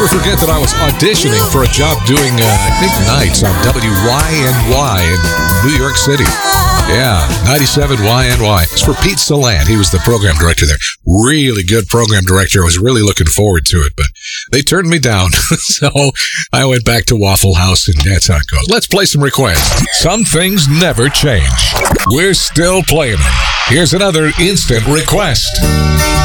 Never forget that I was auditioning for a job doing, I think, nights on WYNY in New York City. Yeah, 97 YNY. It's for Pete Salant. He was the program director there. Really good program director. I was really looking forward to it, but they turned me down. So I went back to Waffle House, and that's how it goes. Let's play some requests. Some things never change. We're still playing them. Here's another instant request.